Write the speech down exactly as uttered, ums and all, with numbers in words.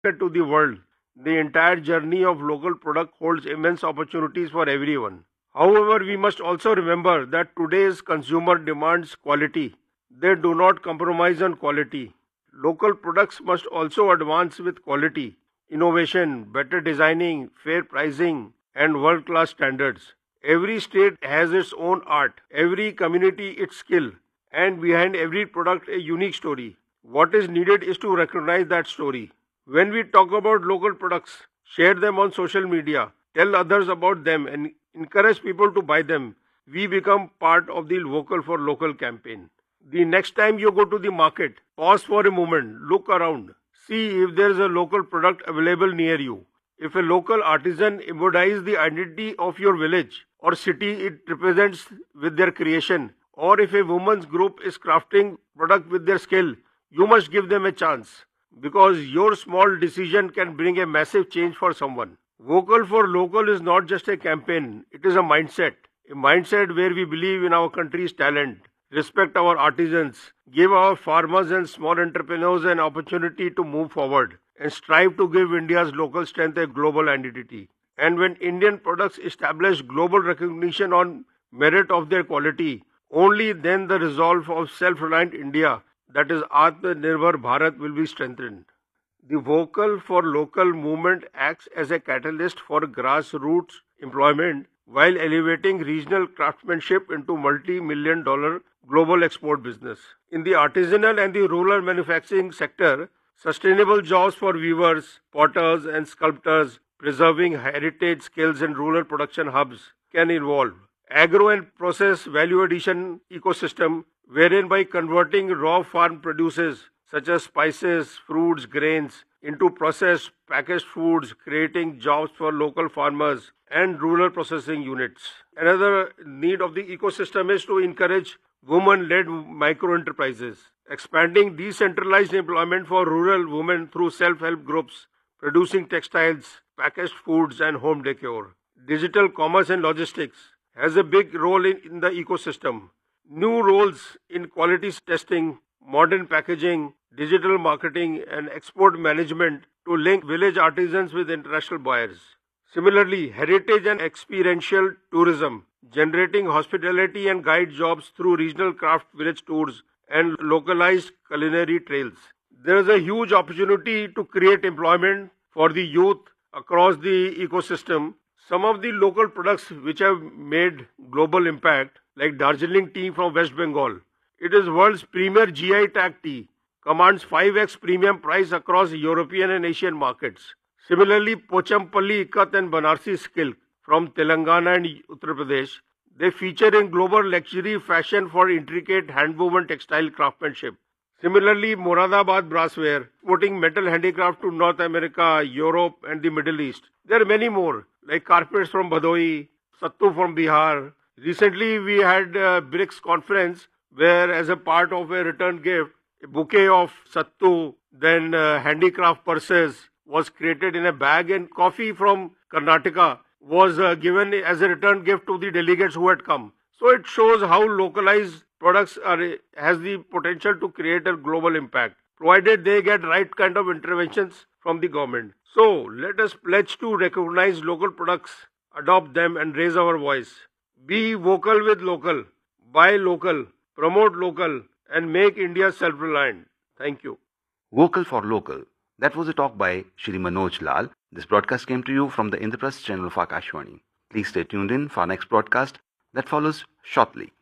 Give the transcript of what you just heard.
to the world, the entire journey of local product holds immense opportunities for everyone. However, we must also remember that today's consumer demands quality. They do not compromise on quality. Local products must also advance with quality, innovation, better designing, fair pricing, and world class standards. Every state has its own art, every community its skill, and behind every product a unique story. What is needed is to recognize that story. When we talk about local products, share them on social media, tell others about them, and encourage people to buy them, we become part of the Vocal for Local campaign. The next time you go to the market, pause for a moment, look around, see if there is a local product available near you. If a local artisan embodies the identity of your village or city it represents with their creation, or if a women's group is crafting product with their skill, you must give them a chance because your small decision can bring a massive change for someone. Vocal for Local is not just a campaign, it is a mindset. A mindset where we believe in our country's talent, respect our artisans, give our farmers and small entrepreneurs an opportunity to move forward, and strive to give India's local strength a global identity. And when Indian products establish global recognition on merit of their quality, only then the resolve of self-reliant India, that is Atmanirbhar Bharat, will be strengthened. The Vocal for Local movement acts as a catalyst for grassroots employment while elevating regional craftsmanship into multi-million dollar global export business. In the artisanal and the rural manufacturing sector, sustainable jobs for weavers, potters and sculptors, preserving heritage skills in rural production hubs can evolve. Agro and process value addition ecosystem, wherein by converting raw farm produces such as spices, fruits, grains into processed packaged foods, creating jobs for local farmers and rural processing units. Another need of the ecosystem is to encourage women-led micro enterprises, expanding decentralized employment for rural women through self-help groups producing textiles, packaged foods and home decor. Digital commerce and logistics has a big role in, in the ecosystem. New roles in quality testing, modern packaging, digital marketing and export management to link village artisans with international buyers. Similarly, heritage and experiential tourism, generating hospitality and guide jobs through regional craft village tours and localized culinary trails. There is a huge opportunity to create employment for the youth across the ecosystem. Some of the local products which have made global impact, like Darjeeling tea from West Bengal. It is world's premier G I tag tea, commands five x premium price across European and Asian markets. Similarly, Pochampalli Ikat and Banarsi silk from Telangana and Uttar Pradesh, they feature in global luxury fashion for intricate handwoven textile craftsmanship. Similarly, Moradabad brassware, exporting metal handicraft to North America, Europe and the Middle East. There are many more, like carpets from Bhadoi, Sattu from Bihar. Recently, we had a BRICS conference where, as a part of a return gift, a bouquet of Sattu, then uh, handicraft purses was created in a bag, and coffee from Karnataka was uh, given as a return gift to the delegates who had come. So it shows how localized products are, has the potential to create a global impact, provided they get right kind of interventions from the government. So let us pledge to recognize local products, adopt them and raise our voice. Be vocal with local, buy local, promote local and make India self-reliant. Thank you. Vocal for Local. That was a talk by Shri Manoj Lal. This broadcast came to you from the Indraprasth channel of Akashvani. Please stay tuned in for our next broadcast that follows shortly.